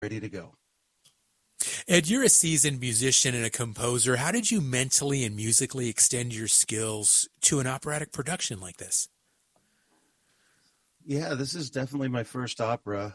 ready to go. Ed, you're a seasoned musician and a composer. How did you mentally and musically extend your skills to an operatic production like this? Yeah, this is definitely my first opera,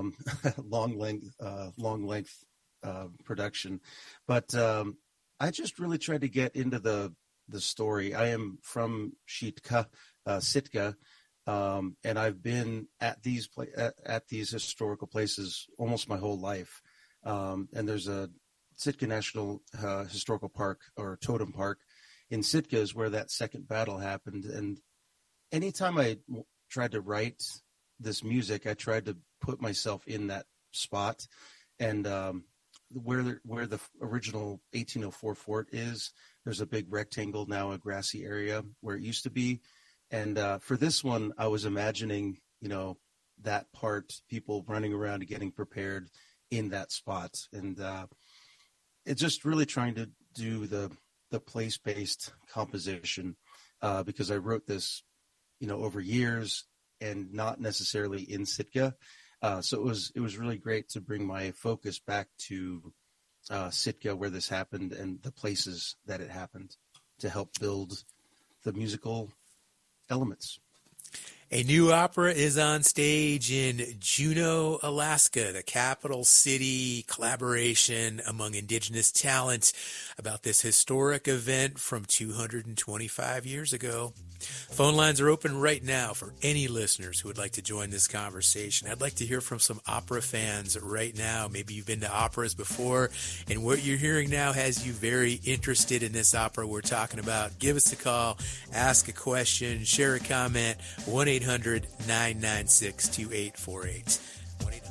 long length production. But I just really tried to get into the story. I am from Sitka, and I've been at at these historical places almost my whole life. And there's a Sitka National Historical Park, or Totem Park in Sitka, is where that second battle happened. And anytime I tried to write this music, I tried to put myself in that spot. And where the original 1804 fort is, there's a big rectangle, now a grassy area where it used to be. And for this one, I was imagining, that part, people running around and getting prepared in that spot. And it's just really trying to do the place-based composition, because I wrote this, over years and not necessarily in Sitka. So it was really great to bring my focus back to Sitka, where this happened, and the places that it happened, to help build the musical elements. A new opera is on stage in Juneau, Alaska, the capital city. Collaboration among indigenous talent about this historic event from 225 years ago. Phone lines are open right now for any listeners who would like to join this conversation. I'd like to hear from some opera fans right now. Maybe you've been to operas before, and what you're hearing now has you very interested in this opera we're talking about. Give us a call, ask a question, share a comment, 1-800-996-2848. 1-800